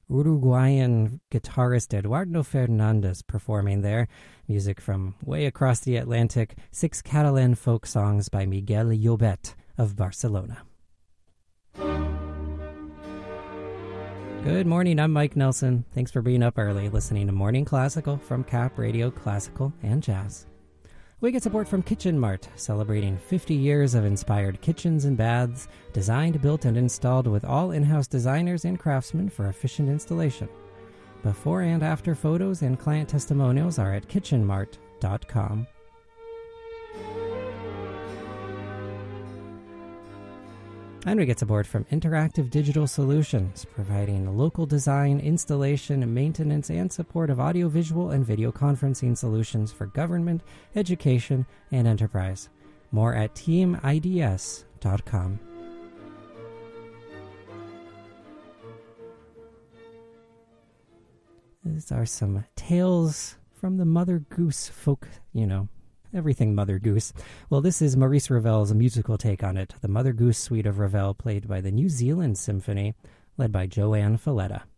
Uruguayan guitarist Eduardo Fernandez performing there. Music from way across the Atlantic, 6 Catalan folk songs by Miguel Llobet of Barcelona. Good morning, I'm Mike Nelson. Thanks for being up early, listening to Morning Classical from Cap Radio Classical and Jazz. We get support from Kitchen Mart, celebrating 50 years of inspired kitchens and baths, designed, built, and installed with all in-house designers and craftsmen for efficient installation. Before and after photos and client testimonials are at kitchenmart.com. And we get support from Interactive Digital Solutions, providing local design, installation, maintenance, and support of audiovisual and video conferencing solutions for government, education, and enterprise. More at teamids.com. These are some tales from the Mother Goose folk, everything Mother Goose. Well, this is Maurice Ravel's musical take on it, the Mother Goose Suite of Ravel, played by the New Zealand Symphony, led by Joanne Falletta.